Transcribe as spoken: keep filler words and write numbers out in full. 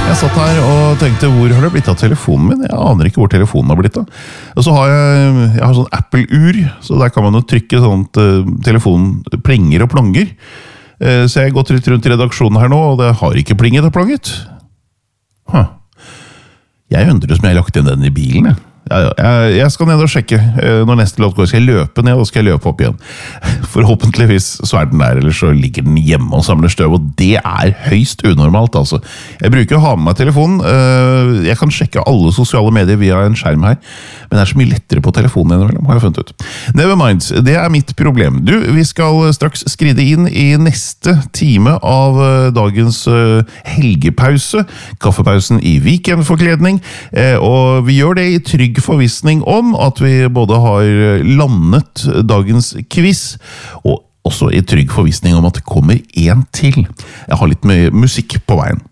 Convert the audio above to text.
Jeg satt her og tenkte, hvor har det blitt av telefonen min? Jeg aner ikke hvor telefonen har blitt av. Og så har jeg, jeg har sånn Apple-ur, så der kan man jo trykke sånt, uh, telefonen plinger og plonger. Uh, så jeg har gått litt rundt i redaksjonen her nå, og det har ikke plinget og plonget. Huh. Jeg undrer som jeg har lagt inn den i bilen, jeg. Ja, jeg, jeg skal ned og sjekke når neste låt går. Skal jeg løpe ned, og skal jeg løpe opp igjen. Forhåpentligvis så er den der, eller så ligger den hjemme og samler støv, og det er høyst unormalt, altså. Jeg bruker å ha med meg telefonen. Jeg kan sjekke alle sosiale medier via en skjerm her, men det er så mye lettere på telefonen innimellom, har jeg funnet ut. Never mind, det er mitt problem. Du, vi skal straks skride inn i neste time av dagens helgepause, kaffepausen i weekendforkledning, og vi gjør det i trygg forvissning om at vi både har landet dagens quiz, og også i trygg forvissning om at det kommer en til. Jeg har litt med musikk på veien.